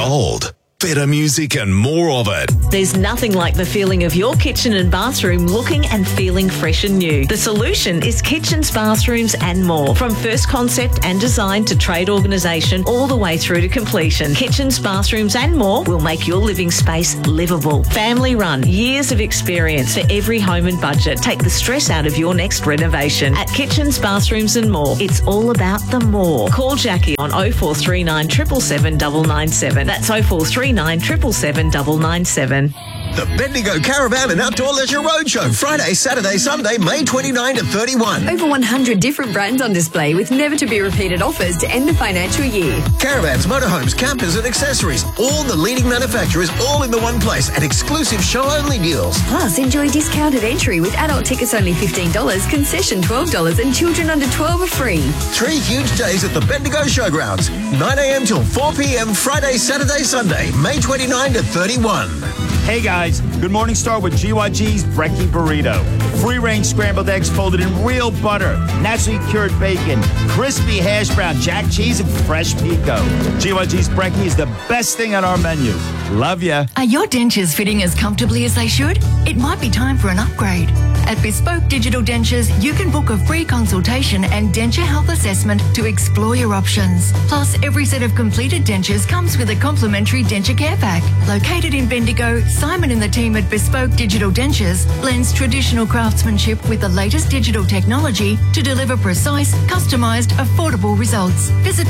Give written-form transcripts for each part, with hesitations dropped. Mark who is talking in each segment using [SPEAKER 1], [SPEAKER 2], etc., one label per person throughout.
[SPEAKER 1] Gold. Better music and more of it.
[SPEAKER 2] There's nothing like the feeling of your kitchen and bathroom looking and feeling fresh and new. The solution is Kitchens, Bathrooms and More. From first concept and design to trade organisation all the way through to completion. Kitchens, Bathrooms and More will make your living space livable. Family run, years of experience for every home and budget. Take the stress out of your next renovation. At Kitchens, Bathrooms and More, it's all about the more. Call Jackie on 0439 777 997. That's 0439 777 997.
[SPEAKER 3] The Bendigo Caravan and Outdoor Leisure Roadshow, Friday, Saturday, Sunday, May 29 to 31.
[SPEAKER 4] Over 100 different brands on display with never-to-be-repeated offers to end the financial year.
[SPEAKER 3] Caravans, motorhomes, campers and accessories. All the leading manufacturers all in the one place at exclusive show-only deals.
[SPEAKER 4] Plus, enjoy discounted entry with adult tickets only $15, concession $12 and children under 12 are free.
[SPEAKER 3] 3 huge days at the Bendigo Showgrounds. 9 a.m. till 4 p.m. Friday, Saturday, Sunday, May 29 to 31.
[SPEAKER 5] Hey guys, good morning. Start with GYG's Brekkie Burrito. Free-range scrambled eggs folded in real butter, naturally cured bacon, crispy hash brown, jack cheese, and fresh pico. GYG's Brekkie is the best thing on our menu. Love ya.
[SPEAKER 6] Are your dentures fitting as comfortably as they should? It might be time for an upgrade. At Bespoke Digital Dentures, you can book a free consultation and denture health assessment to explore your options. Plus, every set of completed dentures comes with a complimentary denture care pack. Located in Bendigo, Simon and the team at Bespoke Digital Dentures blends traditional craftsmanship with the latest digital technology to deliver precise, customised, affordable results. Visit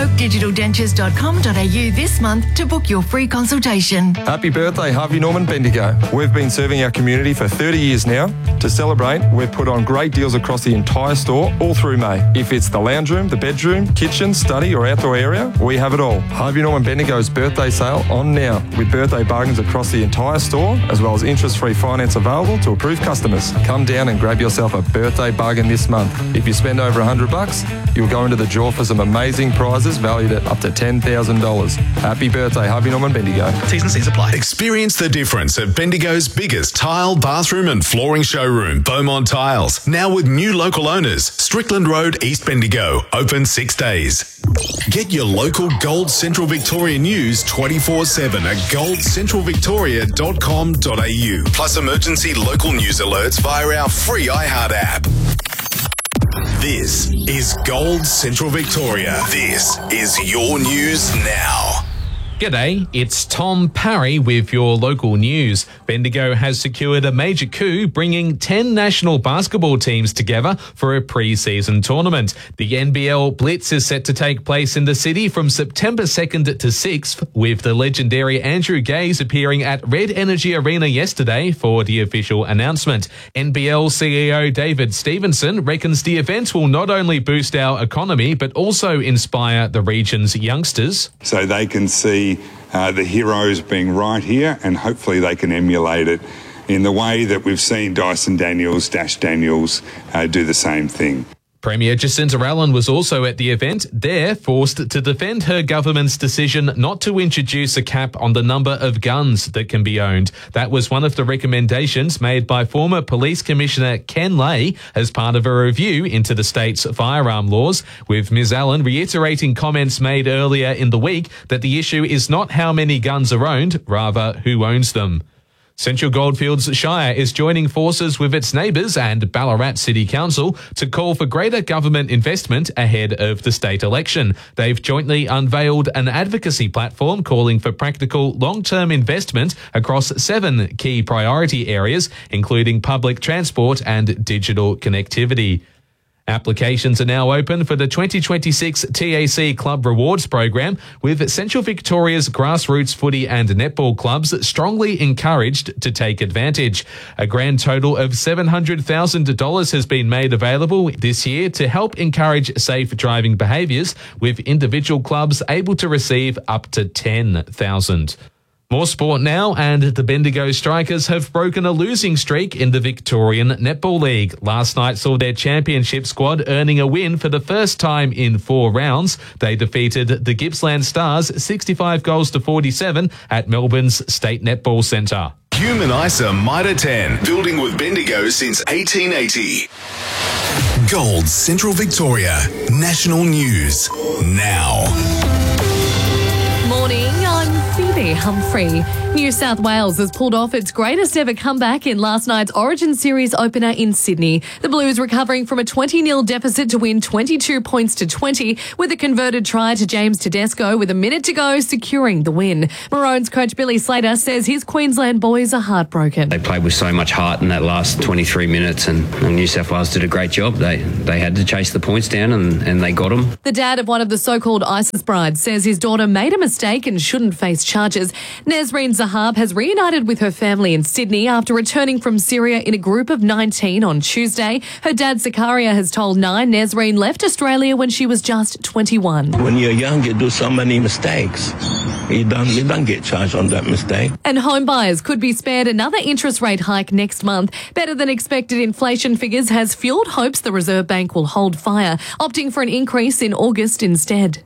[SPEAKER 6] bespokedigitaldentures.com.au this month to book your free consultation.
[SPEAKER 7] Happy birthday, Harvey Norman Bendigo. We've been serving our community for 30 years now. To celebrate, we've put on great deals across the entire store all through May. If it's the lounge room, the bedroom, kitchen, study or outdoor area, we have it all. Harvey Norman Bendigo's birthday sale on now with birthday bargains across the entire store as well as interest-free finance available to approved customers. Come down and grab yourself a birthday bargain this month. If you spend over $100, you'll go into the draw for some amazing prizes valued at up to $10,000. Happy birthday, Harvey Norman Bendigo.
[SPEAKER 3] T's and C's apply.
[SPEAKER 1] Experience the difference at Bendigo's biggest tile, bathroom and flooring showroom, Beaumont Tiles. Now with new local owners, Strickland Road, East Bendigo. Open 6 days. Get your local Gold Central Victoria news 24/7 at goldcentralvictoria.com.au. Plus emergency local news alerts via our free iHeart app. This is Gold Central Victoria. This is your news now.
[SPEAKER 8] G'day, it's Tom Parry with your local news. Bendigo has secured a major coup, bringing 10 national basketball teams together for a pre-season tournament. The NBL Blitz is set to take place in the city from September 2nd to 6th, with the legendary Andrew Gaze appearing at Red Energy Arena yesterday for the official announcement. NBL CEO David Stevenson reckons the event will not only boost our economy, but also inspire the region's youngsters.
[SPEAKER 9] So they can see the heroes being right here, and hopefully they can emulate it in the way that we've seen Dyson Daniels, Dash Daniels do the same thing.
[SPEAKER 8] Premier Jacinta Allen was also at the event, there forced to defend her government's decision not to introduce a cap on the number of guns that can be owned. That was one of the recommendations made by former Police Commissioner Ken Lay as part of a review into the state's firearm laws, with Ms Allen reiterating comments made earlier in the week that the issue is not how many guns are owned, rather who owns them. Central Goldfields Shire is joining forces with its neighbours and Ballarat City Council to call for greater government investment ahead of the state election. They've jointly unveiled an advocacy platform calling for practical long-term investment across 7 key priority areas, including public transport and digital connectivity. Applications are now open for the 2026 TAC Club Rewards Program, with Central Victoria's grassroots footy and netball clubs strongly encouraged to take advantage. A grand total of $700,000 has been made available this year to help encourage safe driving behaviours, with individual clubs able to receive up to $10,000. More sport now, and the Bendigo Strikers have broken a losing streak in the Victorian Netball League. Last night saw their championship squad earning a win for the first time in 4 rounds. They defeated the Gippsland Stars 65 goals to 47 at Melbourne's State Netball Centre.
[SPEAKER 1] Human ISA Mitre 10, building with Bendigo since 1880. Gold Central Victoria, national news now.
[SPEAKER 2] Morning, I'm
[SPEAKER 10] Harry Humphrey. New South Wales has pulled off its greatest ever comeback in last night's Origin Series opener in Sydney. The Blues recovering from a 20-0 deficit to win 22 points to 20 with a converted try to James Tedesco with a minute to go, securing the win. Maroons coach Billy Slater says his Queensland boys are heartbroken.
[SPEAKER 11] They played with so much heart in that last 23 minutes and New South Wales did a great job. They had to chase the points down and they got them.
[SPEAKER 10] The dad of one of the so-called ISIS brides says his daughter made a mistake and shouldn't face charges. Nesreen Zahab has reunited with her family in Sydney after returning from Syria in a group of 19 on Tuesday. Her dad Zakaria has told Nine Nesreen left Australia when she was just 21.
[SPEAKER 12] When you're young, you do so many mistakes. You don't get charged on that mistake.
[SPEAKER 10] And home buyers could be spared another interest rate hike next month. Better than expected inflation figures has fueled hopes the Reserve Bank will hold fire, opting for an increase in August instead.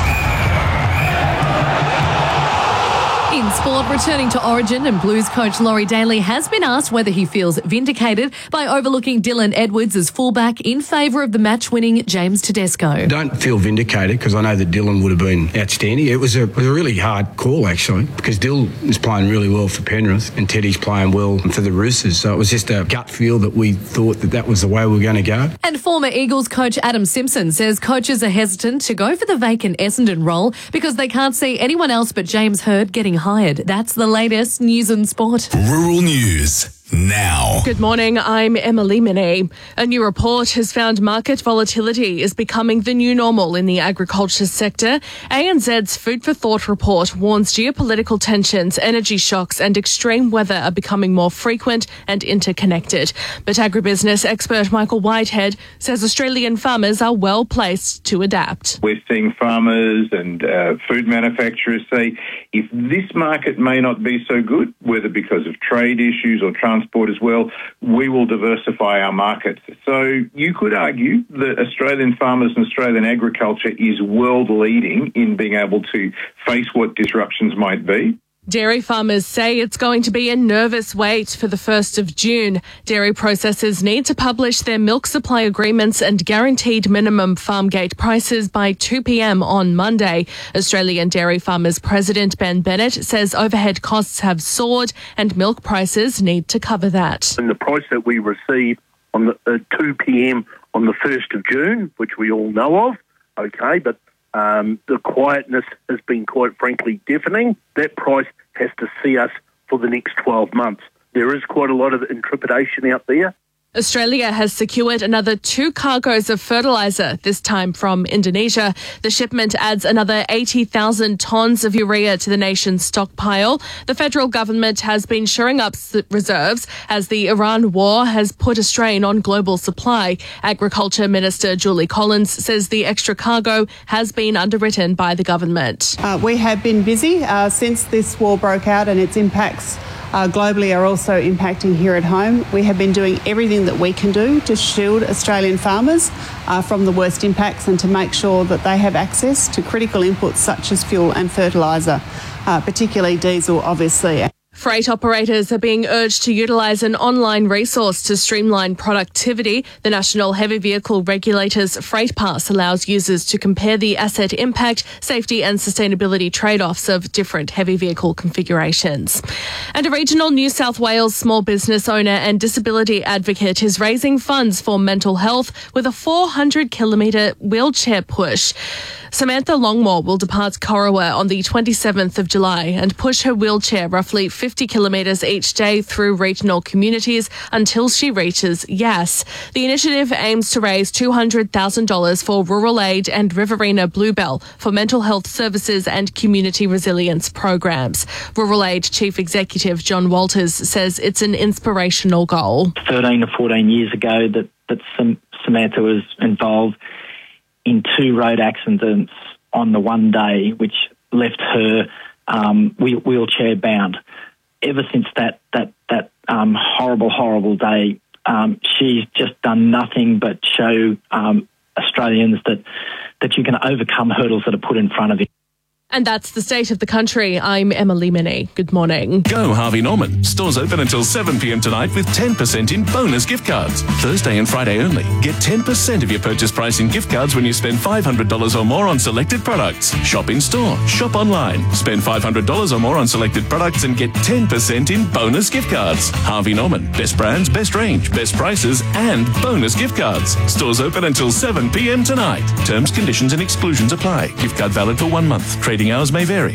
[SPEAKER 10] In sport, returning to Origin, and Blues coach Laurie Daly has been asked whether he feels vindicated by overlooking Dylan Edwards as fullback in favour of the match-winning James Tedesco.
[SPEAKER 13] I don't feel vindicated because I know that Dylan would have been outstanding. It was a really hard call, actually, because Dylan is playing really well for Penrith and Teddy's playing well for the Roosters. So it was just a gut feel that we thought that was the way we were going to go.
[SPEAKER 10] And former Eagles coach Adam Simpson says coaches are hesitant to go for the vacant Essendon role because they can't see anyone else but James Hird getting hired. That's the latest news and sport.
[SPEAKER 1] Rural News now.
[SPEAKER 14] Good morning, I'm Emily Minney. A new report has found market volatility is becoming the new normal in the agriculture sector. ANZ's Food for Thought report warns geopolitical tensions, energy shocks and extreme weather are becoming more frequent and interconnected. But agribusiness expert Michael Whitehead says Australian farmers are well placed to adapt.
[SPEAKER 15] We're seeing farmers and food manufacturers say if this market may not be so good, whether because of trade issues or transport as well, we will diversify our markets. So you could argue that Australian farmers and Australian agriculture is world leading in being able to face what disruptions might be.
[SPEAKER 14] Dairy farmers say it's going to be a nervous wait for the 1st of June. Dairy processors need to publish their milk supply agreements and guaranteed minimum farm gate prices by 2 p.m. on Monday. Australian Dairy Farmers President Ben Bennett says overhead costs have soared and milk prices need to cover that.
[SPEAKER 16] And the price that we receive on the 2 p.m. on the 1st of June, which we all know of, okay, but the quietness has been quite frankly deafening. That price has to see us for the next 12 months. There is quite a lot of intrepidation out there.
[SPEAKER 14] Australia has secured another 2 cargoes of fertiliser, this time from Indonesia. The shipment adds another 80,000 tonnes of urea to the nation's stockpile. The federal government has been shoring up reserves as the Iran war has put a strain on global supply. Agriculture Minister Julie Collins says the extra cargo has been underwritten by the government.
[SPEAKER 17] We have been busy since this war broke out, and its impacts globally are also impacting here at home. We have been doing everything that we can do to shield Australian farmers from the worst impacts and to make sure that they have access to critical inputs such as fuel and fertiliser, particularly diesel, obviously.
[SPEAKER 14] Freight operators are being urged to utilise an online resource to streamline productivity. The National Heavy Vehicle Regulator's Freight Pass allows users to compare the asset impact, safety and sustainability trade-offs of different heavy vehicle configurations. And a regional New South Wales small business owner and disability advocate is raising funds for mental health with a 400-kilometre wheelchair push. Samantha Longmore will depart Corowa on the 27th of July and push her wheelchair roughly 50 kilometres each day through regional communities until she reaches Yass. The initiative aims to raise $200,000 for Rural Aid and Riverina Bluebell for mental health services and community resilience programs. Rural Aid Chief Executive John Walters says it's an inspirational goal.
[SPEAKER 18] 13 or 14 years ago that Samantha was involved in 2 road accidents on the one day, which left her wheelchair bound. Ever since that horrible day, she's just done nothing but show Australians that you can overcome hurdles that are put in front of you.
[SPEAKER 14] And that's the state of the country. I'm Emily Minnie. Good morning.
[SPEAKER 19] Go Harvey Norman. Stores open until 7 p.m. tonight with 10% in bonus gift cards. Thursday and Friday only. Get 10% of your purchase price in gift cards when you spend $500 or more on selected products. Shop in store. Shop online. Spend $500 or more on selected products and get 10% in bonus gift cards. Harvey Norman. Best brands, best range, best prices, and bonus gift cards. Stores open until 7 p.m. tonight. Terms, conditions, and exclusions apply. Gift card valid for 1 month. Trading hours may vary.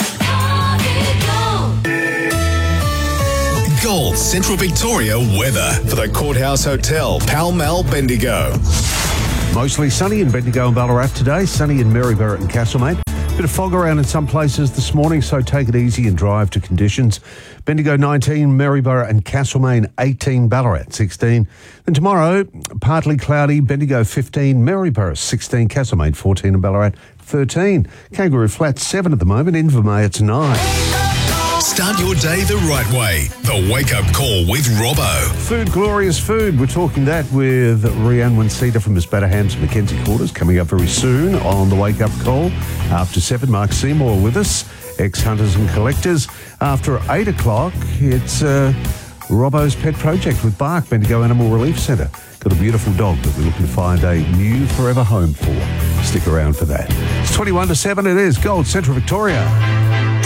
[SPEAKER 1] Gold Central Victoria weather for the Courthouse Hotel, Pall Mall, Bendigo.
[SPEAKER 20] Mostly sunny in Bendigo and Ballarat today. Sunny in Maryborough and Castlemaine. Bit of fog around in some places this morning, so take it easy and drive to conditions. Bendigo 19, Maryborough and Castlemaine 18, Ballarat 16. Then tomorrow, partly cloudy, Bendigo 15, Maryborough 16, Castlemaine 14 and Ballarat 13. Kangaroo Flat 7 at the moment, Invermay it's 9.
[SPEAKER 1] Start your day the right way. The Wake Up Call with Robbo.
[SPEAKER 20] Food, glorious food. We're talking that with Rhiannon Winsita from Miss Batterham's Mackenzie Quarters coming up very soon on the Wake Up Call. After 7, Mark Seymour with us, ex-hunters and collectors. After 8 o'clock, it's Robbo's Pet Project with Bark, Bendigo Animal Relief Centre. Got a beautiful dog that we're looking to find a new forever home for. Stick around for that. It's 21 to 7, it is Gold Central Victoria.